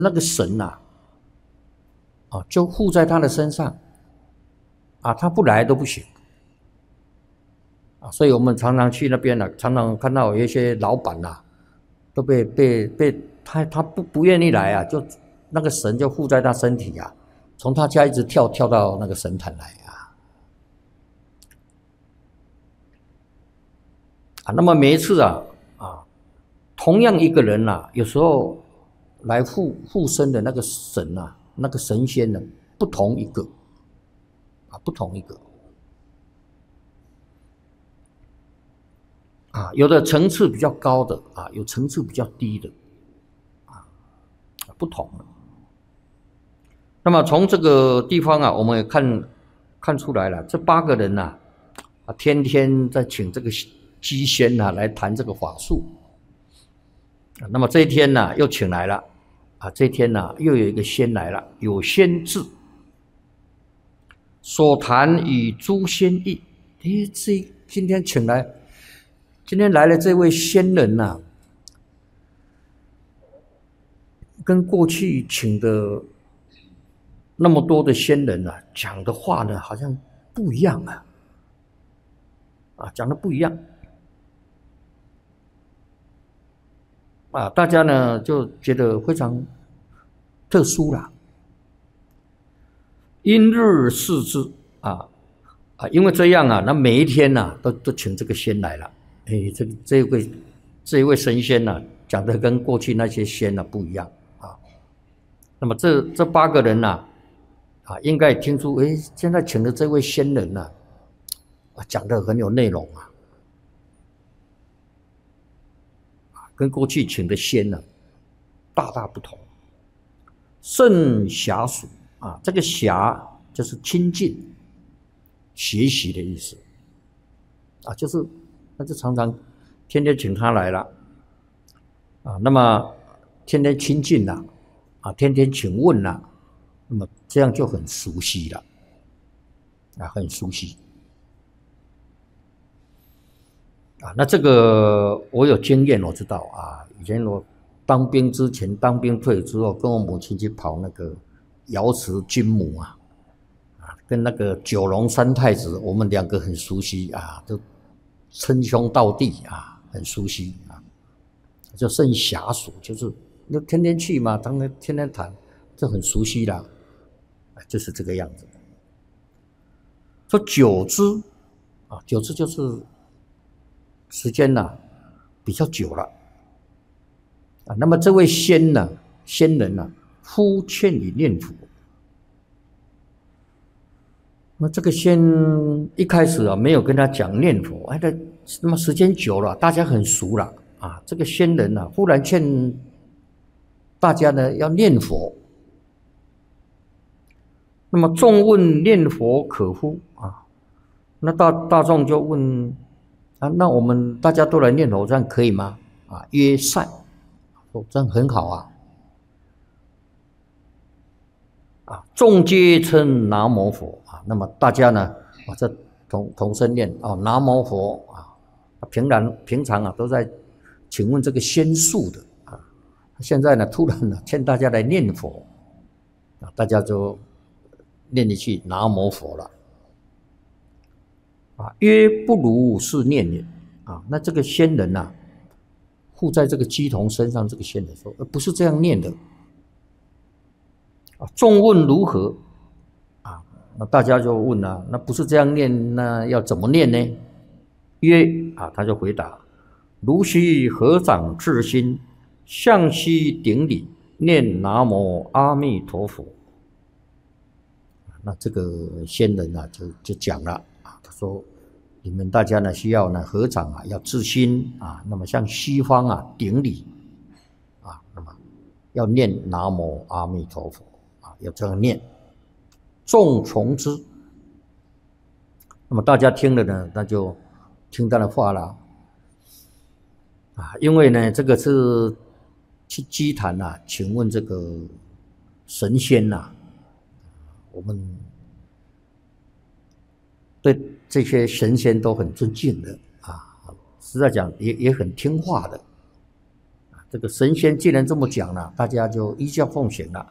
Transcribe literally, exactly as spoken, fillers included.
那个神呐、啊，啊，就附在他的身上，啊，他不来都不行，啊，所以我们常常去那边呢、啊，常常看到有一些老板呐、啊，都被被被他他不不愿意来啊，就那个神就附在他身体啊，从他家一直跳跳到那个神坛来啊，啊，那么每一次啊啊，同样一个人呐、啊，有时候来附附身的那个神呐、啊，那个神仙呢，不同一个啊，不同一个。啊，有的层次比较高的啊，有层次比较低的啊，不同的。那么从这个地方啊，我们也看看出来了，这八个人呐、啊，天天在请这个机仙呐、啊、来谈这个法术。啊，那么这一天呢、啊，又请来了啊，这一天呢、啊，又有一个仙来了，有仙智，所谈与诸仙异。诶，这今天请来。今天来了这位仙人呐、啊，跟过去请的那么多的仙人啊，讲的话呢，好像不一样啊，啊，讲的不一样啊，大家呢就觉得非常特殊啦。因日视之啊啊，因为这样啊，那每一天呐、啊，都都请这个仙来了。哎，这这位这一位神仙呐、啊，讲的跟过去那些仙呐、啊、不一样啊。那么这这八个人呐、啊，啊，应该听出，哎，现在请的这位仙人呐、啊，啊，讲的很有内容啊，跟过去请的仙呢、啊，大大不同。甚暇属啊，这个暇就是亲近、学习的意思啊，就是那就常常天天请他来了啊，那么天天亲近了啊，天天请问了，那么这样就很熟悉了啊，很熟悉啊。那这个我有经验，我知道啊，以前我当兵之前，当兵退之后，跟我母亲去跑那个瑶池金母啊，啊，跟那个九龙三太子，我们两个很熟悉啊，都称兄道弟啊，很熟悉啊，就甚遐属，就是那天天去嘛，当然天天谈，就很熟悉啦，就是这个样子。说久之啊，久之就是时间呐、啊、比较久了啊。那么这位仙呢、啊，仙人呢、啊，呼劝你念佛。那这个仙一开始啊，没有跟他讲念佛，哎，那么时间久了，大家很熟了啊。这个仙人呢、啊，忽然劝大家呢要念佛。那么众问念佛可乎啊？那大大众就问啊，那我们大家都来念佛，这样可以吗？啊，曰善，哦，这样很好啊。啊，众皆称南无佛啊，那么大家呢，啊，这同同声念啊，南无佛啊，平常平常啊都在请问这个仙术的啊，现在呢突然呢劝大家来念佛啊，大家就念一句南无佛了啊，曰不如是念也啊，那这个仙人呐、啊，附在这个鸡童身上，这个仙人说，呃，不是这样念的。众问如何啊？那大家就问了、啊，那不是这样念，那要怎么念呢？曰啊，他就回答：如须合掌至心，向西顶礼，念南无阿弥陀佛。那这个仙人啊，就就讲了啊，他说：你们大家呢，需要呢合掌啊，要至心啊，那么向西方啊顶礼啊，那么要念南无阿弥陀佛。要这样念，众从之。那么大家听了呢，那就听他的话了啊，因为呢，这个是去祭坛呐，请问这个神仙呐、啊，我们对这些神仙都很尊敬的啊，实在讲也也很听话的， 这个神仙既然这么讲了，大家就依教奉行了。